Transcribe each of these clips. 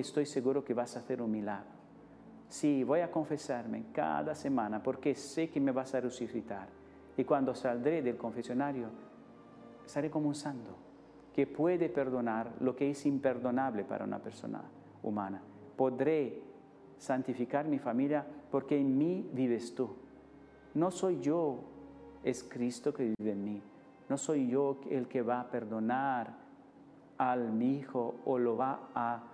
porque estoy seguro que vas a hacer un milagro. Sí, voy a confesarme cada semana porque sé que me vas a resucitar. Y cuando saldré del confesionario, seré como un santo que puede perdonar lo que es imperdonable para una persona humana. Podré santificar mi familia porque en mí vives tú. No soy yo, es Cristo que vive en mí. No soy yo el que va a perdonar a mi hijo o lo va a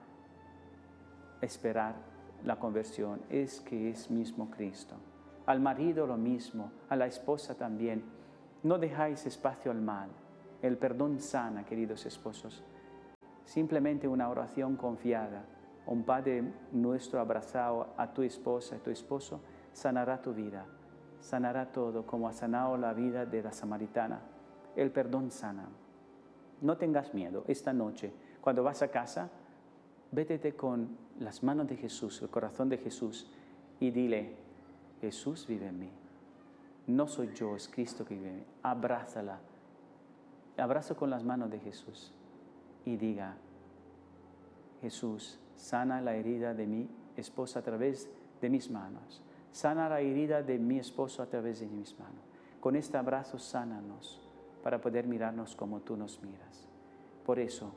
esperar la conversión, es que es mismo Cristo. Al marido lo mismo, a la esposa también. No dejáis espacio al mal. El perdón sana, queridos esposos. Simplemente una oración confiada. Un Padre nuestro abrazado a tu esposa, a tu esposo, sanará tu vida. Sanará todo, como ha sanado la vida de la samaritana. El perdón sana. No tengas miedo. Esta noche, cuando vas a casa, vétete con las manos de Jesús, el corazón de Jesús, y dile, Jesús vive en mí. No soy yo, es Cristo que vive en mí. Abrázala. Abrazo con las manos de Jesús y diga, Jesús, sana la herida de mi esposa a través de mis manos. Sana la herida de mi esposo a través de mis manos. Con este abrazo, sánanos para poder mirarnos como tú nos miras. Por eso,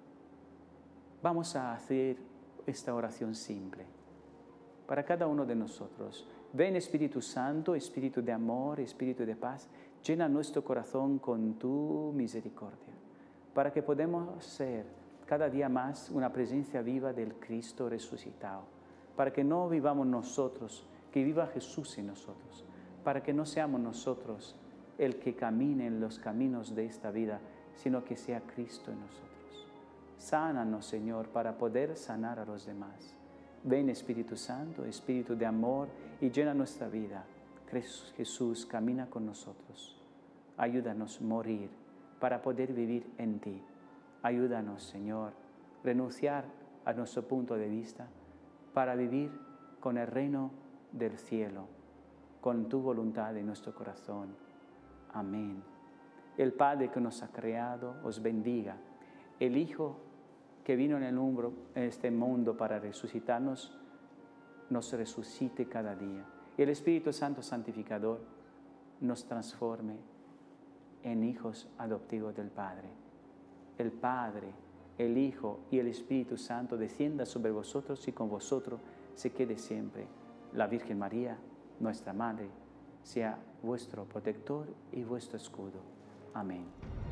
vamos a hacer esta oración simple para cada uno de nosotros. Ven Espíritu Santo, Espíritu de amor, Espíritu de paz, llena nuestro corazón con tu misericordia, para que podamos ser cada día más una presencia viva del Cristo resucitado, para que no vivamos nosotros, que viva Jesús en nosotros, para que no seamos nosotros el que camine en los caminos de esta vida, sino que sea Cristo en nosotros. Sánanos, Señor, para poder sanar a los demás. Ven Espíritu Santo, Espíritu de amor, y llena nuestra vida. Jesús, camina con nosotros. Ayúdanos a morir para poder vivir en ti. Ayúdanos, Señor, renunciar a nuestro punto de vista para vivir con el reino del cielo, con tu voluntad en nuestro corazón. Amén. El Padre que nos ha creado os bendiga. El Hijo que vino en este mundo para resucitarnos, nos resucite cada día. Y el Espíritu Santo Santificador nos transforme en hijos adoptivos del Padre. El Padre, el Hijo y el Espíritu Santo descienda sobre vosotros y con vosotros se quede siempre. La Virgen María, nuestra Madre, sea vuestro protector y vuestro escudo. Amén.